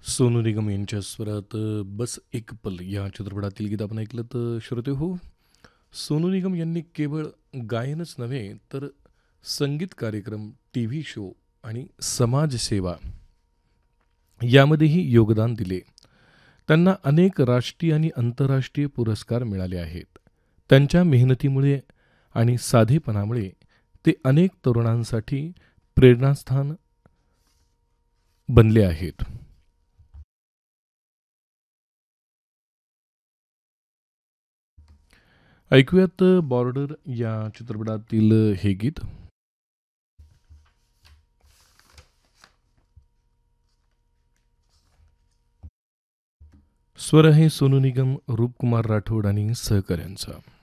सोनू निगम यांच्या स्वरात बस एक पल या चित्रपटातील गीत आपण ऐकलं. तर श्रोते हो, सोनू निगम यांनी केवळ गायनच नव्हे तर संगीत कार्यक्रम, टी व्ही शो आणि समाजसेवा यामध्येही योगदान दिले. त्यांना अनेक राष्ट्रीय आणि आंतरराष्ट्रीय पुरस्कार मिळाले आहेत. त्यांच्या मेहनतीमुळे आणि साधेपणामुळे ते अनेक तरुणांसाठी प्रेरणास्थान बनले आहेत. ऐकूयात बॉर्डर या चित्रपटातील हे गीत. स्वर आहे सोनू निगम, रूपकुमार राठोड आणि सहकाऱ्यांचा.